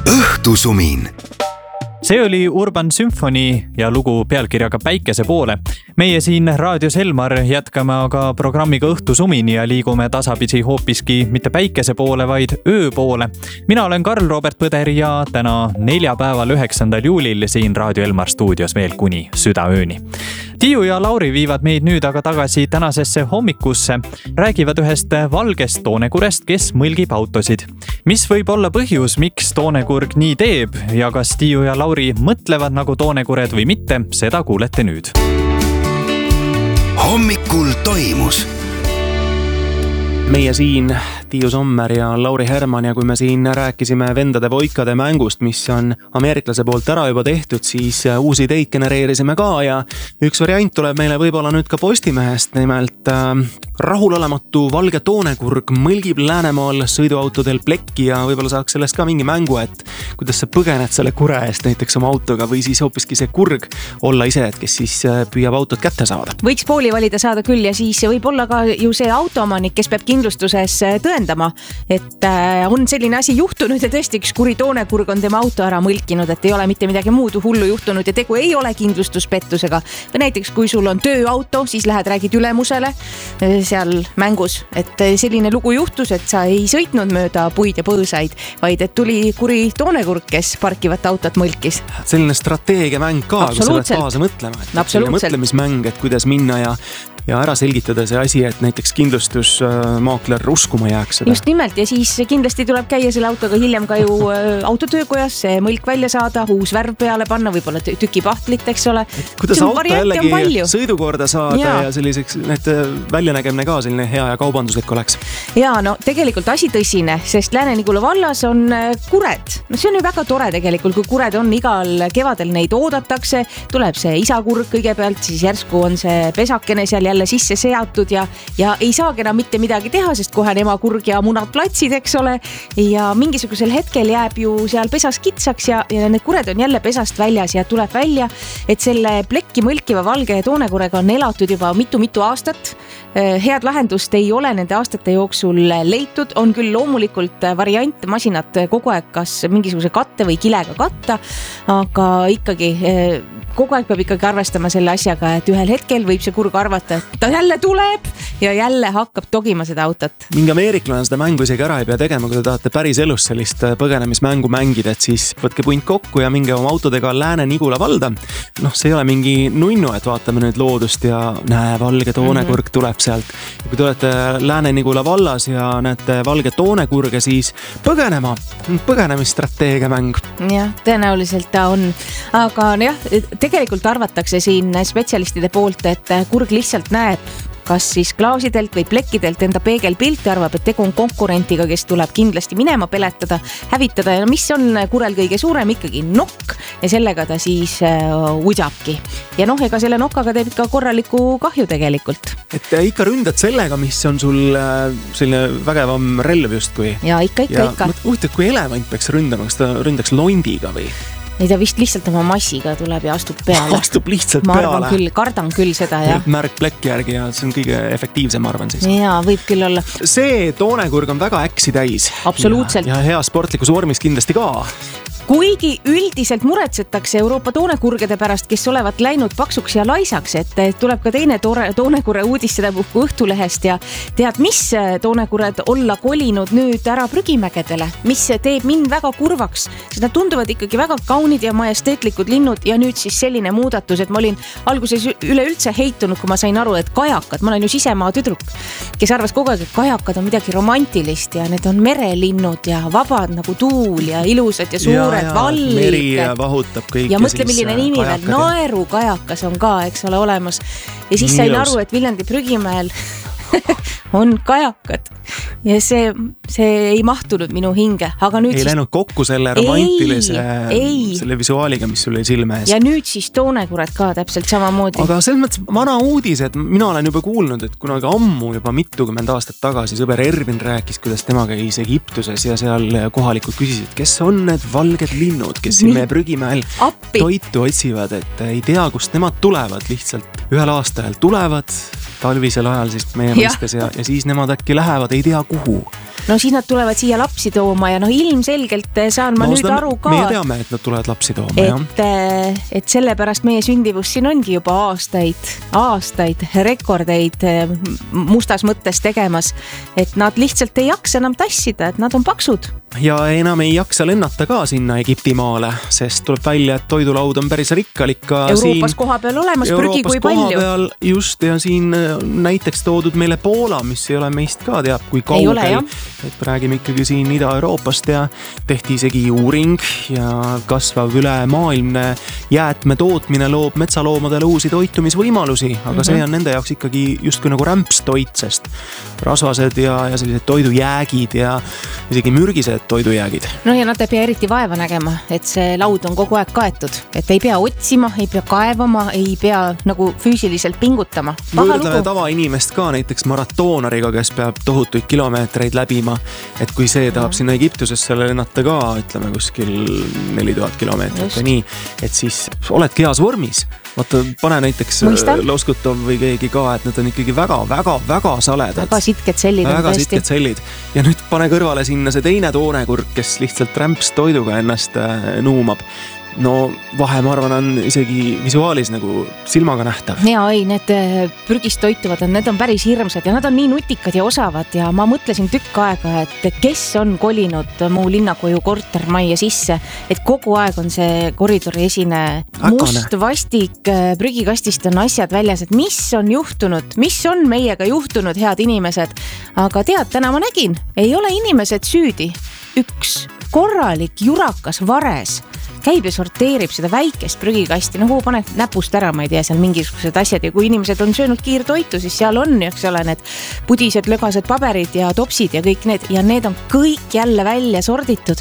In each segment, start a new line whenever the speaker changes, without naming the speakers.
Õhtusumin.
See oli Urban Symphony ja lugu pealkirjaga Päikese poole. Meie siin Raadios Elmar jätkame aga programmiga Õhtusumin ja liigume tasapisi hoopiski mitte päikese poole, vaid öö poole. Mina olen Karl Robert Põder ja täna neljapäeval 9. juulil siin Raadio Elmar stuudios veel kuni südaööni. Tiiu ja Lauri viivad meid nüüd aga tagasi tänasesse hommikusse. Räägivad ühest valgest toonekurest, kes mõlgib autosid. Mis võib olla põhjus, miks toonekurg nii teeb ja kas Tiiu ja Lauri mõtlevad nagu toonekured või mitte, seda kuulete nüüd.
Hommikul toimus.
Meie siin Tiiu Sommer ja Lauri Herman ja kui me siin rääkisime vendade Voikade mängust, mis on ameeriklase poolt ära juba tehtud, siis uusi ideid genereerisime ka ja üks variant tuleb meile võib-olla nüüd ka Postimehest, nimelt rahulolematu valge toonekurg mõlgib Läänemaal sõiduautodel plekki ja võib-olla saaks sellest ka mingi mängu, et kuidas sa põgened selle kure eest näiteks oma autoga või siis hoopiski see kurg olla ise, et kes siis püüab autot kätte saada.
Võiks pooli valida saada küll ja siis võib olla ka ju see autoomanik, kes peab kindlustuses tõendama, et on selline asi juhtunud ja tõesti üks kuri toonekurg on tema auto ära mõlkinud, et ei ole mitte midagi muud hullu juhtunud ja tegu ei ole kindlustuspettusega. Või näiteks kui sul on tööauto, siis lähed räägid ülemusele seal mängus, et selline lugu juhtus, et sa ei sõitnud mööda puid ja põõsaid, vaid et tuli kuri toonekurg, kes parkivat autot mõlkis.
Selline strateegiamäng ka, kui sa pead kaasa mõtlema, et selline mõtlemismäng, et kuidas minna ja ära selgitada see asi, et näiteks kindlustusmaakler uskuma jääks seda.
Just nimelt ja siis kindlasti tuleb käia selle autoga hiljem ka ju autotöökojas, see mõlk välja saada, uus värv peale panna, võib-olla tüki pahtlit, eks ole.
Kuidas auto jällegi sõidukorda saada ja selliseks need väljanägemine ka selline hea ja kaubanduslik oleks.
Ja no tegelikult asi tõsine, sest Lääne-Nigula vallas on kured. No see on ju väga tore tegelikult, kui kured on igal kevadel, neid oodatakse, tuleb see isakurg kõigepealt, siis järsku on see pesakene seal jälle sisse seatud ja ei saagi enam mitte midagi teha, sest kohe on emakurg ja munad platsid, eks ole, ja mingisugusel hetkel jääb ju seal pesas kitsaks ja need kured on jälle pesast väljas ja tuleb välja, et selle plekki mõlkiva valge toonekurega on elatud juba mitu aastat. Head lahendust ei ole nende aastate jooksul leitud, on küll loomulikult variant masinat kogu aeg kas mingisuguse katte või kilega katta, aga ikkagi kogu aeg peab ikkagi arvestama selle asjaga, et ühel hetkel võib see kurg arvata, et ta jälle tuleb ja jälle hakkab togima seda autot.
Mingi ameeriklane seda mängu isegi ära ei pea tegema, kui te tahate päris elus sellist põgenemismängu mängida, et siis võtke punt kokku ja minge oma autodega Lääne-Nigula valda. See ei ole mingi nunnu, et vaatame nüüd loodust ja näe, valge toonekurg tuleb sealt. Ja kui te olete Lääne-Nigula vallas ja näete valge toonekurge, siis põgenemisstrateegia mäng.
Jah, tõenäoliselt ta on. Aga tegelikult arvatakse siin spetsialistide poolt, et kurg lihtsalt näeb kas siis klaasidelt või plekkidelt enda peegelpilt ja arvab, et tegu on konkurentiga, kes tuleb kindlasti minema peletada, hävitada ja mis on kurel kõige suurem ikkagi nokk ja sellega ta siis udjabki. Ja ega selle nokkaga teeb ikka korraliku kahju tegelikult.
Et ikka ründad sellega, mis on sul selline vägevam relv justkui.
Ja ikka.
Huvitav, kui elevant peaks ründama, kas ta ründaks londiga või?
Ei, ta vist lihtsalt oma massiga tuleb ja astub peale.
Astub lihtsalt
peale.
Ma
arvan küll, kardan küll seda, jah.
Märk plekki järgi ja see on kõige efektiivsem, ma arvan siis.
Jaa, võib küll olla.
See toonekurg on väga äksi täis.
Absoluutselt.
Ja hea sportlikus vormis kindlasti ka.
Kuigi üldiselt muretsetakse Euroopa toonekurgede pärast, kes olevat läinud paksuks ja laisaks, et tuleb ka teine toonekure uudis seda puhku Õhtulehest ja tead, mis toonekured olla kolinud nüüd ära prügimägedele, mis teeb mind väga kurvaks. Seda tunduvad ikkagi väga kaunid ja majesteetlikud linnud ja nüüd siis selline muudatus, et ma olin alguses üleüldse heitunud, kui ma sain aru, et kajakad, ma olen ju sisemaa tüdruk, kes arvas kogu aeg, et kajakad on midagi romantilist ja need on merelinnud ja vabad nagu tuul ja ilusad ja suured. Valged.
Meri vahutab kõik.
Ja mõtle, milline nimi veel, naerukajakas on ka, eks ole, olemas. Ja siis sain aru, et Viljandi Prügimäel on kajakad ja see ei mahtunud minu hinge, aga nüüd
ei läinud kokku selle romantilise selle visuaaliga, mis sul oli silme ees.
Ja nüüd siis toonekured ka täpselt samamoodi.
Aga selles mõttes vana uudis, et mina olen juba kuulnud, et kunagi ammu juba mitukümmend aastat tagasi sõber Ervin rääkis, kuidas tema käis Egiptuses ja seal kohalikud küsisid, kes on need valged linnud, kes siin meie Prügimäel toitu otsivad, et ei tea, kust nemad tulevad, lihtsalt ühel aastal tulevad talvisel ajal siis meie mõistes ja siis nemad äkki lähevad, ei tea kuhu.
no siis nad tulevad siia lapsi tooma ja ilmselgelt saan ma nüüd aru ka.
Me teame, et nad tulevad lapsi tooma,
et sellepärast meie sündivus siin ongi juba aastaid rekordeid mustas mõttes tegemas, et nad lihtsalt ei jaksa enam tassida, et nad on paksud.
Ja enam ei jaksa lennata ka sinna Egiptimaale, sest tuleb välja, et toidulaud on päris rikkalik ka
Euroopas koha peal olemas, prügi kui palju.
Just, ja siin näiteks toodud meile Poola, mis ei ole meist ka teab kui kaugel. Et räägime ikkagi siin Ida-Euroopast ja tehti isegi uuring ja kasvav ülemaailmne jäätme tootmine loob metsaloomadele uusi toitumisvõimalusi, aga see on nende jaoks ikkagi justkui nagu rämpstoit, sest rasvased ja sellised toidujäägid ja isegi mürgised toidujäägid.
No ja nad ei pea eriti vaeva nägema, et see laud on kogu aeg kaetud, et ei pea otsima, ei pea kaevama, ei pea nagu füüsiliselt pingutama.
Võrdleme tavainimest ka näiteks maratoonariga, kes peab tohutuid kilomeetreid läbima, et kui see tahab sinna Egiptusesse lennata ka, ütleme kuskil 4000 kilomeetrit ja nii, et siis oledki heas vormis. Vaata, pane näiteks Loskutov või keegi ka, et nad on ikkagi väga saledad.
Väga sitked sellid on
tõesti. Väga sitked sellid. Ja nüüd pane kõrvale sinna see teine toonekurk, kes lihtsalt rämps toiduga ennast nuumab. No vahe, ma arvan, on isegi visuaalis nagu silmaga nähtav.
Ja ei, need prügist toituvad, need on päris hirmsad ja nad on nii nutikad ja osavad ja ma mõtlesin tükk aega, et kes on kolinud mu linnakoju kortermajja sisse, et kogu aeg on see koridori esine must vastik, prügikastist on asjad väljas, et mis on juhtunud, mis on meiega juhtunud, head inimesed. Aga tead, täna ma nägin, ei ole inimesed süüdi. Üks korralik jurakas vares käib ja sorteerib seda väikest prügikasti, nagu paned näpust ära, ma ei tea, seal mingisugused asjad ja kui inimesed on söönud kiirtoitu, siis seal on, eks ole, need pudised, lögased paberid ja topsid ja kõik need ja need on kõik jälle välja sorditud.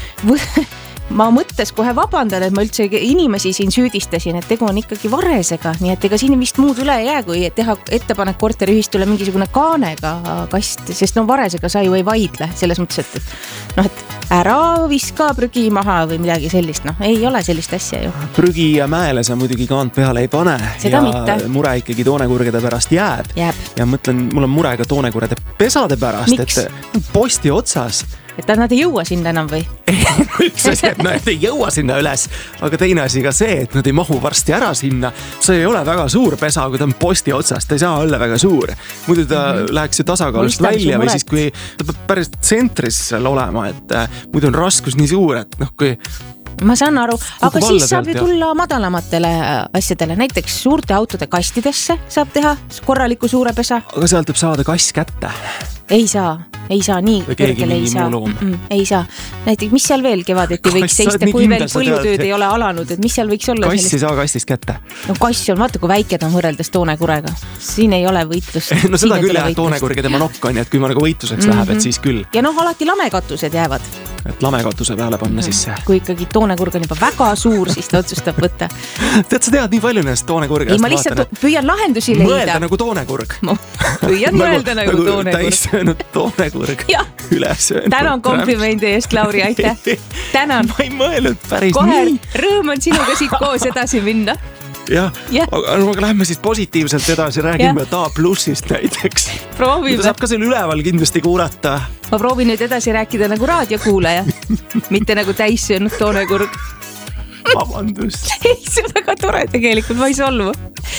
Ma mõttes kohe vabandan, et ma üldse inimesi siin süüdistasin, et tegu on ikkagi varesega, nii et ega siin vist muud üle ei jää, kui teha ettepanek korteriühistule mingisugune kaanega kast, sest varesega sa ju ei vaidle selles mõttes, et ära viska prügi maha või midagi sellist, ei ole sellist asja ju.
Prügi ja mäele sa muidugi kaant peale ei pane.
Seda
ja
mitte.
Mure ikkagi toonekurgede pärast jääb. Ja mõtlen, mul on mure ka toonekurgede pesade pärast.
Miks?
Et posti otsas.
Et nad ei jõua sinna enam või?
Üks asi, et nad ei jõua sinna üles, aga teine asi ka see, et nad ei mahu varsti ära sinna. See ei ole väga suur pesa, kui ta on posti otsas, ta ei saa olla väga suur. Muidu ta läheks ju tasakaalust välja või siis kui ta peab päris tsentris seal olema, et muidu on raskus nii suur, et kui
ma saan aru, aga siis saab ju tulla madalamatele asjadele, näiteks suurte autode kastidesse saab teha korraliku suure pesa.
Aga sealt võib saada kass kätte.
Ei saa, nii kõrgele ei saa. Ei saa. Näiteks, mis seal veel kevadeti võiks seista, kui veel põllutööd ei ole alanud, et mis seal võiks olla?
Kass ei saa kastist kätte.
No kass on, vaata kui väike ta on võrreldes toonekurega. Siin ei ole võitlust.
No seda küll jah, toonekurg ja tema nokk on, et kui ma nagu võitluseks läheb, et siis küll.
Ja alati lamekatused jäävad.
Et lamekatuse peale panna sisse.
Kui ikkagi toonekurg on juba väga suur, siis ta otsustab võtta.
Tead, sa tead nii palju nendest toonekurgast.
Ei, ma lihtsalt püüan lahendusi leida.
Mõelda nagu toonekurg.
Püüan mõelda nagu toonekurg.
Toonekurg üles.
Tänan komplimendi eest, Lauri, aitäh. Tänan.
Ma ei mõelnud päris
kohe nii. Rõõm on sinuga siit koos edasi minna.
Jah, aga lähme siis positiivselt edasi, räägime A+-ist näiteks.
Proovime.
Ta saab ka selle üleval kindlasti kuulata.
Ma proovin nüüd edasi rääkida nagu raadiokuulaja, mitte nagu täissöönud toonekurg.
Vabandust.
Ei, see on väga tore tegelikult, ma ei solvu.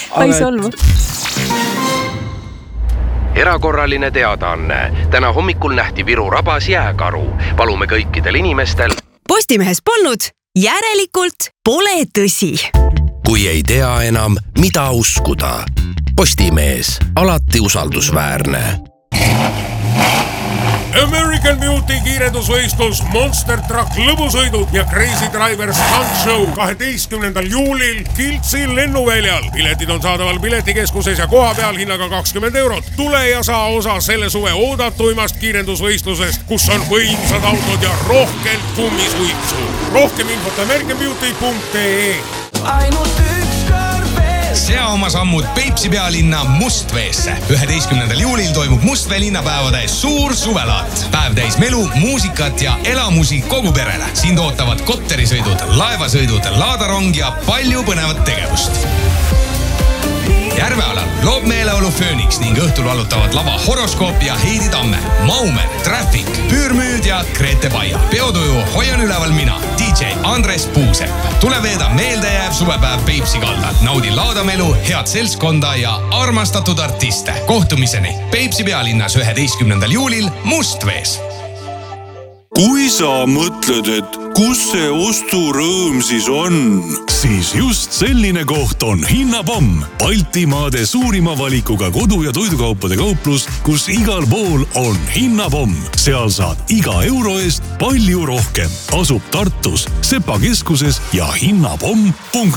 Erakorraline teadaanne. Täna hommikul nähti Viru rabas jääkaru. Palume kõikidel inimestel.
Postimehes polnud, järelikult pole tõsi.
Kui ei tea enam, mida uskuda. Postimees, alati usaldusväärne.
American Beauty kiirendusvõistlus, Monster Truck lõbusõidud ja Crazy Driver Stunt Show 12. juulil Kiltsi lennuväljal. Piletid on saadaval piletikeskuses ja koha peal hinnaga 20 €. Tule ja saa osa selle suve oodatuimast kiirendusvõistlusest, kus on võimsad autod ja rohkelt kummisuitsu. Rohkem infot americanbeauty.ee.
Ainult üks kord veel.
Sea oma sammud Peipsi pealinna Mustveesse. 11. juulil toimub Mustvee linnapäevade suur suvelaat. Päev täis melu, muusikat ja elamusi kogu perele. Siin ootavad kotterisõidud, laevasõidud, laadarong ja palju põnevat tegevust. Järvealal loob meeleolu Phoenix ning õhtul valutavad lava Horoskoop ja Heidi Tamme, Maumer, Traffic, Püürmüüd ja Grete Baia. Peotuju hoian üleval mina, DJ Andres Puusepp. Tule veeda meeldejääv suvepäev Peipsi kaldal. Naudi laadamelu, head seltskonda ja armastatud artiste. Kohtumiseni Peipsi pealinnas 11. juulil Mustvees.
Kui sa mõtled, et kus see osturõõm siis on, siis just selline koht on Hinnapomm. Baltimaade suurima valikuga kodu- ja toidukaupade kauplus, kus igal pool on Hinnapomm. Seal saad iga euro eest palju rohkem. Asub Tartus, Sepa keskuses ja hinnapomm.ee.